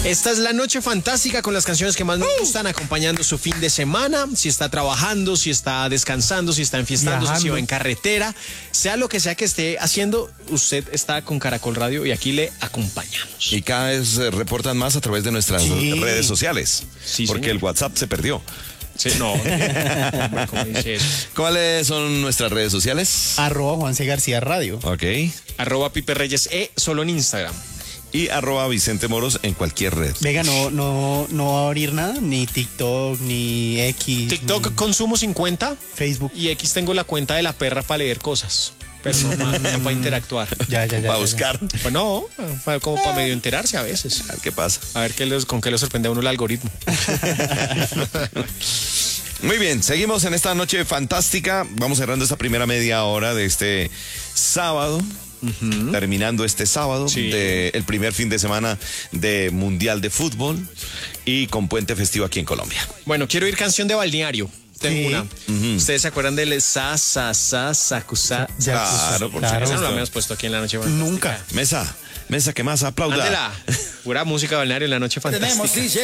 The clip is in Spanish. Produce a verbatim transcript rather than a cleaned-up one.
Esta es la noche fantástica con las canciones que más nos gustan, acompañando su fin de semana. Si está trabajando, si está descansando, si está enfiestando, si va en carretera, sea lo que sea que esté haciendo, usted está con Caracol Radio y aquí le acompañamos. Y cada vez eh, reportan más a través de nuestras sí. redes sociales, sí, porque señor. el WhatsApp se perdió. Sí, no. ¿Cómo dice eso? ¿Cuáles son nuestras redes sociales? Arroba Juan C. García Radio. Ok. Arroba Pipe Reyes E, solo en Instagram. Y arroba Vicente Moros en cualquier red. Venga, no, no, no va a abrir nada, ni TikTok, ni X. TikTok ni... consumo cincuenta. Facebook. Y X tengo la cuenta de la perra para leer cosas. Pero no, no, no para interactuar. Ya, ya, ya. Para ya, buscar. Ya. Pues no, como para medio enterarse a veces. A ver qué pasa. A ver qué los, con qué lo sorprende a uno el algoritmo. Muy bien, seguimos en esta noche fantástica. Vamos cerrando esta primera media hora de este sábado. Uh-huh. Terminando este sábado, sí. de, el primer fin de semana de Mundial de Fútbol y con puente festivo aquí en Colombia. Bueno, quiero ir canción de balneario. Tengo sí. una. Uh-huh. ¿Ustedes se acuerdan del sa, sa, sa, sacusa? Claro, por claro. supuesto. Esa no la habíamos puesto aquí en la noche fantástica. Nunca. Mesa, mesa, ¿qué más? Aplauda. Ándela. Pura música balneario en la noche fantástica. Tenemos D J